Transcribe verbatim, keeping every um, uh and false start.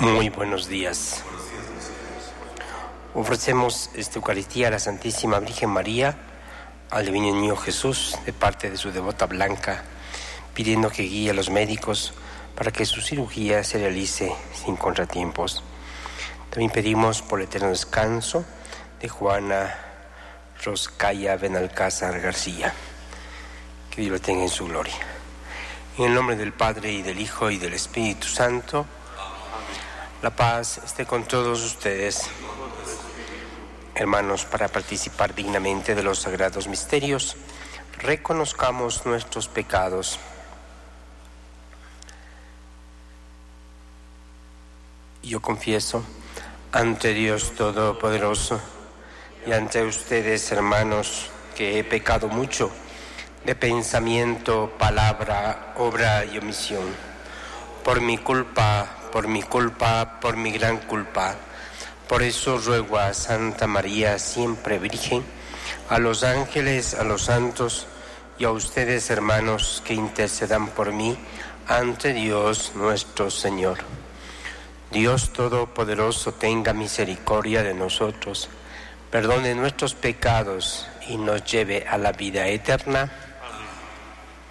Muy buenos días. Ofrecemos esta Eucaristía a la Santísima Virgen María, al Divino Niño Jesús, de parte de su devota Blanca, pidiendo que guíe a los médicos para que su cirugía se realice sin contratiempos. También pedimos por el eterno descanso de Juana Roscaya Benalcázar García. Que Dios lo tenga en su gloria. En el nombre del Padre, y del Hijo, y del Espíritu Santo. La paz esté con todos ustedes. Hermanos, para participar dignamente de los sagrados misterios, reconozcamos nuestros pecados. Yo confieso ante Dios Todopoderoso y ante ustedes, hermanos, que he pecado mucho de pensamiento, palabra, obra y omisión. Por mi culpa, por mi culpa, por mi gran culpa. Por eso ruego a Santa María, siempre Virgen, a los ángeles, a los santos y a ustedes, hermanos, que intercedan por mí ante Dios nuestro Señor. Dios Todopoderoso tenga misericordia de nosotros, perdone nuestros pecados y nos lleve a la vida eterna.